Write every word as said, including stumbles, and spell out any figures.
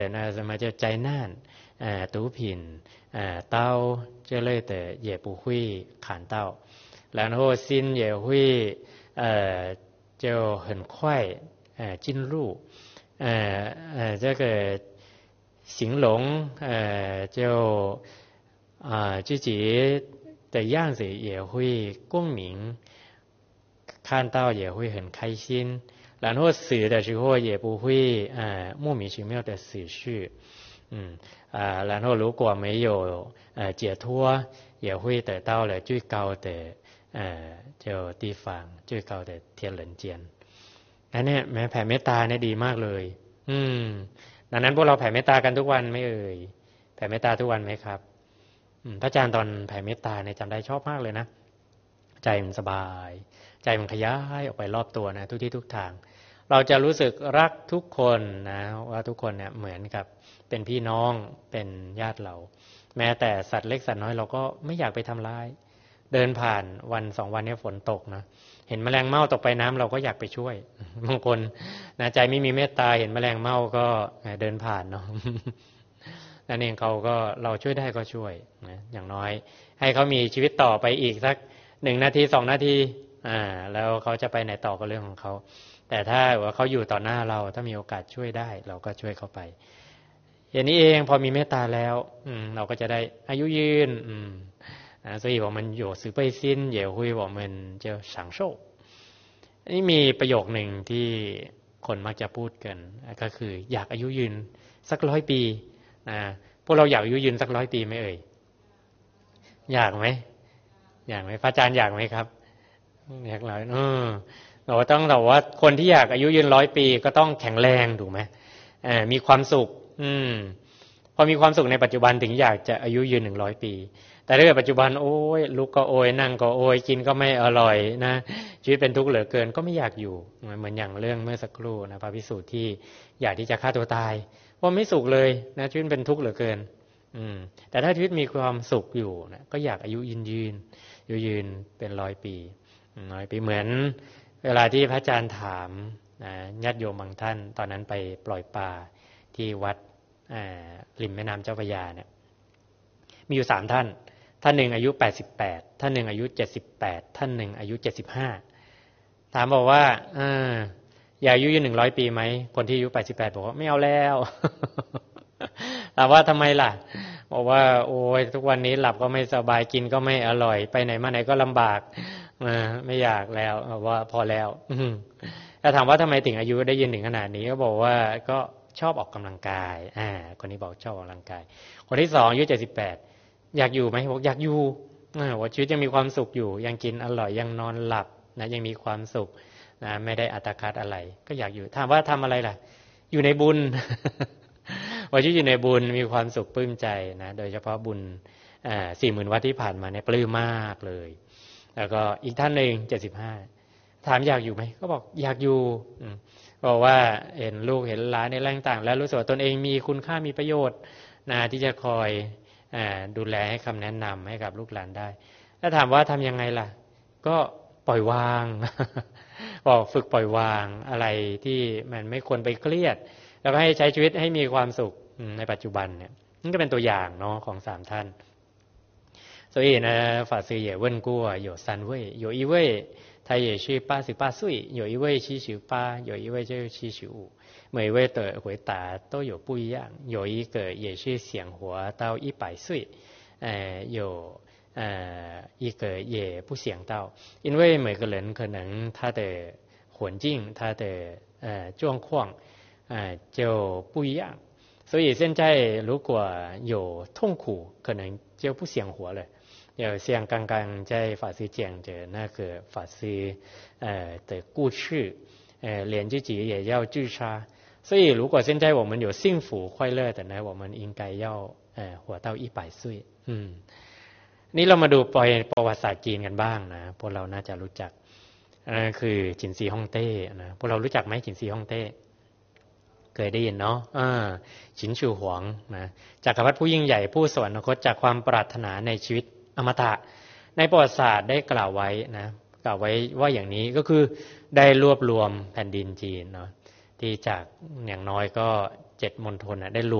那什么叫灾难，呃，毒品，呃，刀这类的也不会砍到，然后心也会呃就很快呃进入，呃呃这个形容呃就啊、呃、自己的样子也会共鸣，看到也会很开心。然后死的时候也不会呃莫名其妙的死去，嗯啊，然后如果没有呃解脱，也会得到了最高的呃就地方最高的天人间อันนี้แม้แผ่เมตตาเนี่ยดีมากเลยอืมดังนั้นพวกเราแผ่เมตตากันทุกวันไหมเอ่ยแผ่เมตตาทุกวันไหมครับพระอาจารย์ตอนแผ่เมตตาเนี่ยจำได้ชอบมากเลยนะใจมันสบายใจมันขยายออกไปรอบตัวนะทุกที่ทุกทางเราจะรู้สึกรักทุกคนนะว่าทุกคนเนี่ยเหมือนกับเป็นพี่น้องเป็นญาติเราแม้แต่สัตว์เล็กสัตว์น้อยเราก็ไม่อยากไปทำร้ายเดินผ่านวันสองวันนี้ฝนตกนะเห็นแมลงเม่าตกไปน้ำเราก็อยากไปช่วยบางคนนะใจไม่มีเมตตาเห็นแมลงเม่าก็เดินผ่านเนาะนั่นเองเขาก็เราช่วยได้ก็ช่วยนะอย่างน้อยให้เขามีชีวิตต่อไปอีกสักหนึ่งนาทีสองนาทีอ่าแล้วเขาจะไปไหนต่อก็เรื่องของเขาแต่ถ้าว่าเขาอยู่ต่อหน้าเราถ้ามีโอกาสช่วยได้เราก็ช่วยเขาไปอย่างนี้เองพอมีเมตตาแล้วเราก็จะได้อายุยืน啊，所以我们有慈悲心也会我们就享受นี่มีประโยคหนึ่งที่คนมักจะพูดกันก็คืออยากอายุยืนสักร้อยปีนะพวกเราอยากอายุยืนสักร้อยปีไหมเอ่ยอยากไหมอยากไหมพระอาจารย์อยากไหมครับอยากร้อยเออเราต้องบอกว่าคนที่อยากอายุยืนร้อยปีก็ต้องแข็งแรงถูกไหมมีความสุขอืมพอมีความสุขในปัจจุบันถึงอยากจะอายุยืนหนึ่งร้อยปีแต่ถ้าเกิดปัจจุบันโอ้ยลุกก็โอยนั่งก็โอยกินก็ไม่อร่อยนะชีวิตเป็นทุกข์เหลือเกินก็ไม่อยากอยู่เหมือนอย่างเรื่องเมื่อสักครู่นะพระภิกษุที่อยากที่จะฆ่าตัวตายว่าไม่สุขเลยนะชีวิตเป็นทุกข์เหลือเกินอืมแต่ถ้าชีวิตมีความสุขอยู่นะก็อยากอายุยืนยืนยืนยืนเป็นร้อยปีร้อยปีเหมือนเวลาที่พระอาจารย์ถามนะญาติโยมบางท่านตอนนั้นไปปล่อยปลาที่วัดริมแม่น้ำเจ้าพระยาเนี่ยมีอยู่สามท่านท่านหนึ่งอายุแปดสิบแปดท่านหนึ่งอายุเจ็ดสิบแปดท่านหนึ่งอายุเจ็ดสิบห้าถามบอกว่าเอออยากอายุยืนหนึ่งร้อยปีไหมคนที่อายุแปดสิบแปดบอกว่าไม่เอาแล้วถามว่าทำไมล่ะบอกว่าโอ้ยทุกวันนี้หลับก็ไม่สบายกินก็ไม่อร่อยไปไหนมาไหนก็ลำบากไม่อยากแล้วว่าพอแล้วถ้าถามว่าทำไมถึงอายุได้ยืนถึงขนาดนี้ก็บอกว่าก็ชอบออกกำลังกายอ่าคนนี้บอกชอบออกกำลังกายคนที่สองอายุเจ็ดสิบแปดอยากอยู่ไหมบอกอยากอยู่ว่าชีวิตยังมีความสุขอยู่ยังกินอร่อยยังนอนหลับนะยังมีความสุขนะไม่ได้อัตคัดอะไรก็อยากอยู่ถามว่าทำอะไรล่ะอยู่ในบุญว่าชีวิตอยู่ในบุญมีความสุขปลื้มใจนะโดยเฉพาะบุญอ่าสี่หมื่นวัดที่ผ่านมาเนี่ยปลื้มมากเลยแล้วก็อีกท่านหนึ่งเจ็ดสิบห้าถามอยากอยู่ไหมก็บอกอยากอยู่บอกว่าเห็นลูกเห็นหลานในแรงต่างแล้วรู้สึกว่าตนเองมีคุณค่ามีประโยชน์นะที่จะคอยดูแลให้คำแนะนำให้กับลูกหลานได้ถ้าถามว่าทำยังไงล่ะก็ปล่อยวางบอกฝึกปล่อยวางอะไรที่มันไม่ควรไปเครียดแล้วก็ให้ใช้ชีวิตให้มีความสุขในปัจจุบันเนี่ยนี่ก็เป็นตัวอย่างเนาะของสามท่าน所以呢法师也问过有三位有一位他也是八十八岁有一位七十八有一位就是七十五每位的回答都有不一样有一个也是想活到一百岁呃有呃一个也不想到因为每个人可能他的环境他的呃状况呃就不一样所以现在如果有痛苦可能就不想活了有像刚刚在法师讲的那个法师呃的故事呃连自己也要自杀所以如果现在我们有幸福快乐的呢我们应该要呃活到一百岁อืมนี่เรามาดูประวัติศาสตร์จีนกันบ้างนะพวกเราน่าจะรู้จักนั่นคือจินซีฮ่องเต้นะพวกเรารู้จักไหมจินซีฮ่องเต้เคยได้ยินเนาะอ่าฉินชูหวงนะจักรพรรดิผู้ยิ่งใหญ่ผู้สวรรคตจากความปรารถนาในชีวิตอมตะในประวัติศาสตร์ได้กล่าวไว้นะกล่าวไว้ว่าอย่างนี้ก็คือได้รวบรวมแผ่นดินจีนเนาะที่จากอย่างน้อยก็เจ็ดมณฑลได้ร